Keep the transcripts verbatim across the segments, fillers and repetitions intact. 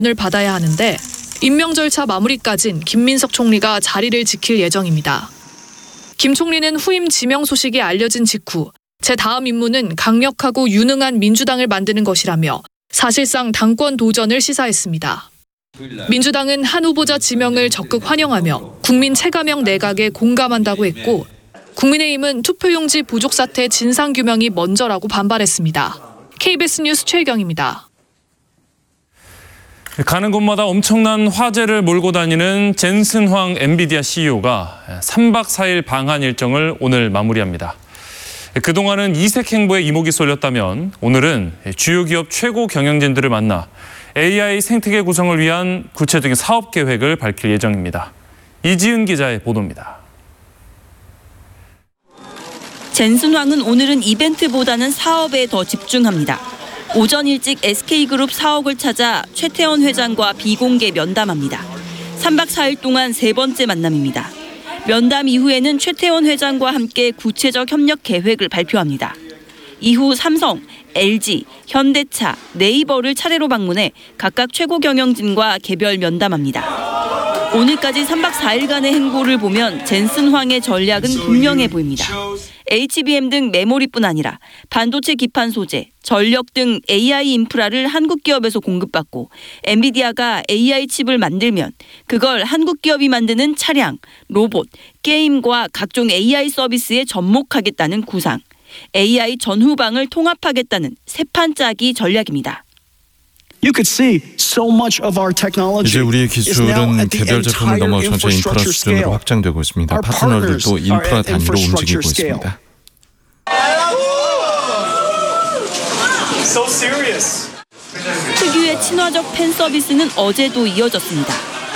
을 받아야 하는데 임명 절차 마무리까진 김민석 총리가 자리를 지킬 예정입니다. 김 총리는 후임 지명 소식이 알려진 직후 제 다음 임무는 강력하고 유능한 민주당을 만드는 것이라며 사실상 당권 도전을 시사했습니다. 민주당은 한 후보자 지명을 적극 환영하며 국민 체감형 내각에 공감한다고 했고 국민의힘은 투표용지 부족 사태 진상규명이 먼저라고 반발했습니다. 케이비에스 뉴스 최희경입니다. 가는 곳마다 엄청난 화제를 몰고 다니는 젠슨 황 엔비디아 씨이오가 삼 박 사 일 방한 일정을 오늘 마무리합니다. 그동안은 이색 행보에 이목이 쏠렸다면 오늘은 주요 기업 최고 경영진들을 만나 에이아이 생태계 구성을 위한 구체적인 사업 계획을 밝힐 예정입니다. 이지은 기자의 보도입니다. 젠슨 황은 오늘은 이벤트보다는 사업에 더 집중합니다. 오전 일찍 에스케이그룹 사옥을 찾아 최태원 회장과 비공개 면담합니다. 삼 박 사 일 동안 세 번째 만남입니다. 면담 이후에는 최태원 회장과 함께 구체적 협력 계획을 발표합니다. 이후 삼성, 엘지, 현대차, 네이버를 차례로 방문해 각각 최고 경영진과 개별 면담합니다. 오늘까지 삼 박 사 일간의 행보를 보면 젠슨 황의 전략은 분명해 보입니다. 에이치비엠 등 메모리뿐 아니라 반도체 기판 소재, 전력 등 에이아이 인프라를 한국 기업에서 공급받고 엔비디아가 에이아이 칩을 만들면 그걸 한국 기업이 만드는 차량, 로봇, 게임과 각종 에이아이 서비스에 접목하겠다는 구상, 에이아이 전후방을 통합하겠다는 세판 짜기 전략입니다. 이제 우리의 기술은 개별 제품을 넘어 전체 인프라 수준으로 확장되고 있습니다. 파트너들도 인프라 단위로 움직이고 있습니다. 특유의 친화적 팬 서비스는 어제도 이어졌습니다.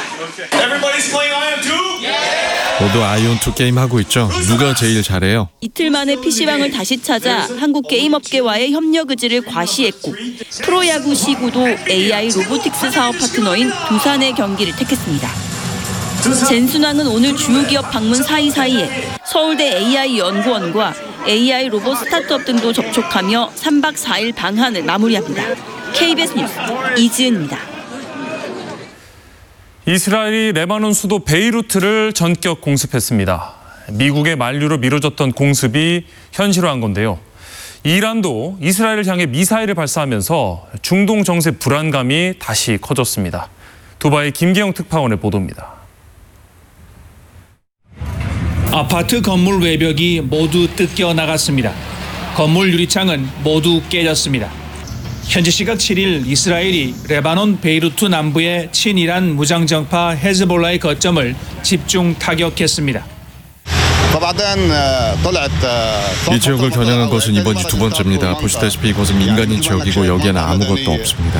모두 아이온투 게임 하고 있죠. 누가 제일 잘해요? 이틀 만에 피시방을 다시 찾아 한국 게임업계와의 협력 의지를 과시했고 프로야구 시구도 에이아이 로보틱스 사업 파트너인 두산의 경기를 택했습니다. 젠슨 황은 오늘 주요 기업 방문 사이사이에 서울대 에이아이 연구원과 에이아이 로봇 스타트업 등도 접촉하며 삼 박 사 일 방한을 마무리합니다. 케이비에스 뉴스 이지은입니다. 이스라엘이 레바논 수도 베이루트를 전격 공습했습니다. 미국의 만류로 미뤄졌던 공습이 현실화한 건데요. 이란도 이스라엘을 향해 미사일을 발사하면서 중동 정세 불안감이 다시 커졌습니다. 두바이 김계영 특파원의 보도입니다. 아파트 건물 외벽이 모두 뜯겨 나갔습니다. 건물 유리창은 모두 깨졌습니다. 현지 시각 칠 일 이스라엘이 레바논 베이루트 남부의 친이란 무장정파 헤즈볼라의 거점을 집중 타격했습니다. 이 지역을 겨냥한 것은 이번이 두 번째입니다. 보시다시피 이곳은 민간인 지역이고 여기에는 아무것도 없습니다.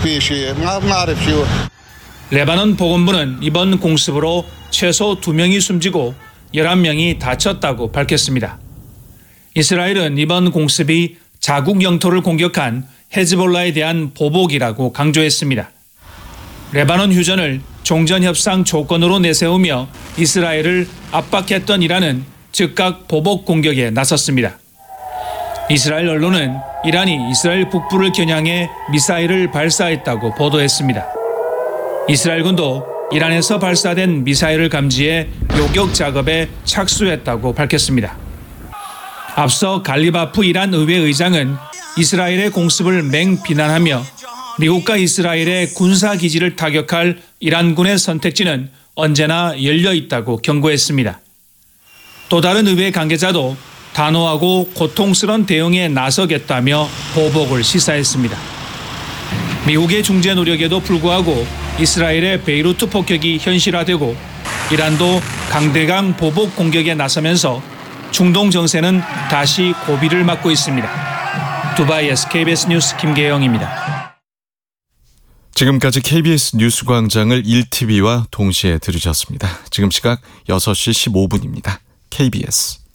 레바논 보건부는 이번 공습으로 최소 두 명이 숨지고 열한 명이 다쳤다고 밝혔습니다. 이스라엘은 이번 공습이 자국 영토를 공격한 헤즈볼라에 대한 보복이라고 강조했습니다. 레바논 휴전을 종전협상 조건으로 내세우며 이스라엘을 압박했던 이란은 즉각 보복 공격에 나섰습니다. 이스라엘 언론은 이란이 이스라엘 북부를 겨냥해 미사일을 발사했다고 보도했습니다. 이스라엘군도 이란에서 발사된 미사일을 감지해 요격 작업에 착수했다고 밝혔습니다. 앞서 갈리바프 이란 의회 의장은 이스라엘의 공습을 맹비난하며 미국과 이스라엘의 군사기지를 타격할 이란군의 선택지는 언제나 열려 있다고 경고했습니다. 또 다른 의회 관계자도 단호하고 고통스러운 대응에 나서겠다며 보복을 시사했습니다. 미국의 중재 노력에도 불구하고 이스라엘의 베이루트 폭격이 현실화되고 이란도 강대강 보복 공격에 나서면서 중동 정세는 다시 고비를 맞고 있습니다. 두바이에서 케이비에스 뉴스 김계영입니다. 지금까지 케이비에스 뉴스 광장을 일 티비와 동시에 들으셨습니다. 지금 시각 여섯 시 십오 분입니다. 케이비에스